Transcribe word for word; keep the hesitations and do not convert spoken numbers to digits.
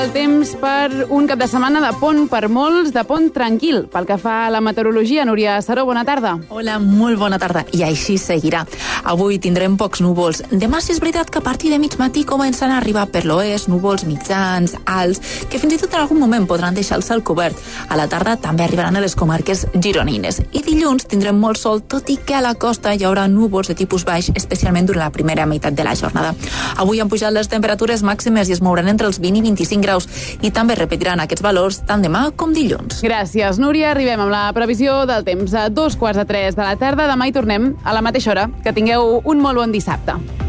El temps per un cap de setmana de pont per molts, de pont tranquil. Pel que fa a la meteorologia, Núria Saró, bona tarda. Hola, molt bona tarda. I així seguirà. Avui tindrem pocs núvols. Demà sí és veritat que a partir de mig matí començan a arribar per l'oest núvols mitjans, alts, que fins i tot en algun moment podran deixar el cel cobert. A la tarda també arribaran a les comarques gironines. I dilluns tindrem molt sol, tot i que a la costa hi haurà núvols de tipus baix, especialment durant la primera meitat de la jornada. Avui han pujat les temperatures màximes i es mouran entre els vint i vint-i-cinc graus i també repetiran aquests valors tant demà com dilluns. Gràcies, Núria. Arribem amb la previsió del temps a dos quarts de tres de la tarda. Demà hi tornem a la mateixa hora. Que tingueu un molt bon dissabte.